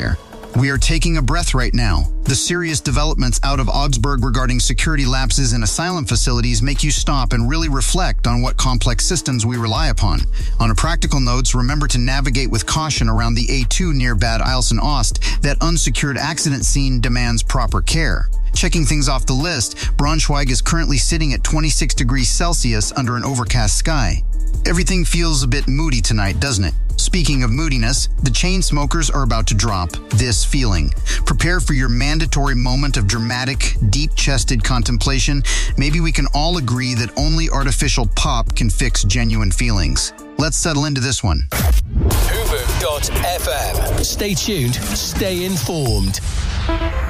We are taking a breath right now. The serious developments out of Augsburg regarding security lapses in asylum facilities make you stop and really reflect on what complex systems we rely upon. On a practical note, remember to navigate with caution around the A2 near Bad Eilsen-Ost. That unsecured accident scene demands proper care. Checking things off the list, Braunschweig is currently sitting at 26 degrees Celsius under an overcast sky. Everything feels a bit moody tonight, doesn't it? Speaking of moodiness, the chain smokers are about to drop this feeling. Prepare for your mandatory moment of dramatic, deep-chested contemplation. Maybe we can all agree that only artificial pop can fix genuine feelings. Let's settle into this one. Hoover.fm. Stay tuned, stay informed.